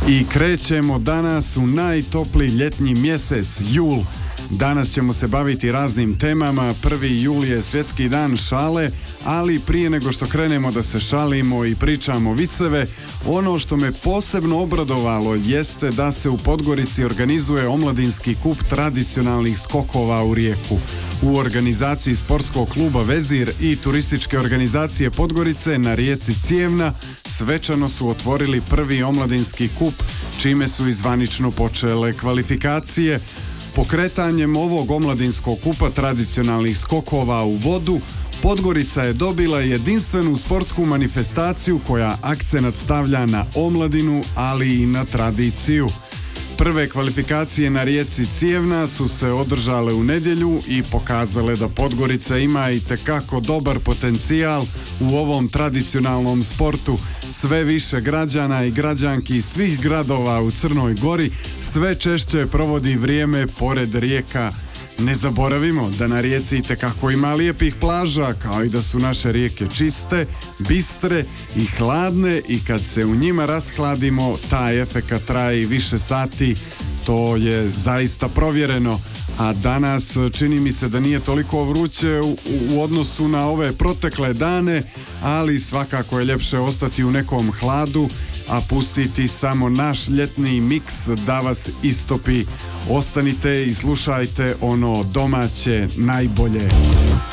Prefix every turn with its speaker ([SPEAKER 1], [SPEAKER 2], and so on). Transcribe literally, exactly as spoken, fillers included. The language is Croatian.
[SPEAKER 1] I krećemo danas u najtopliji ljetni mjesec, jul. Danas ćemo se baviti raznim temama. Prvi jul je svjetski dan šale, ali prije nego što krenemo da se šalimo i pričamo viceve, ono što me posebno obradovalo jeste da se u Podgorici organizuje omladinski kup tradicionalnih skokova u rijeku. U organizaciji sportskog kluba Vezir i turističke organizacije Podgorice na rijeci Cijevna svečano su otvorili prvi omladinski kup, čime su i zvanično počele kvalifikacije. Pokretanjem ovog omladinskog kupa tradicionalnih skokova u vodu, Podgorica je dobila jedinstvenu sportsku manifestaciju koja akcenat stavlja na omladinu, ali i na tradiciju. Prve kvalifikacije na rijeci Cijevna su se održale u nedjelju i pokazale da Podgorica ima itekako dobar potencijal u ovom tradicionalnom sportu. Sve više građana i građanki iz svih gradova u Crnoj Gori sve češće provodi vrijeme pored rijeka. Ne zaboravimo da na rijeci itekako ima lijepih plaža, kao i da su naše rijeke čiste, bistre i hladne, i kad se u njima rashladimo, taj efekat traje i više sati. To je zaista provjereno. A danas čini mi se da nije toliko vruće u, u odnosu na ove protekle dane, ali svakako je ljepše ostati u nekom hladu, a pustiti samo naš ljetni miks da vas istopi. Ostanite i slušajte ono domaće najbolje.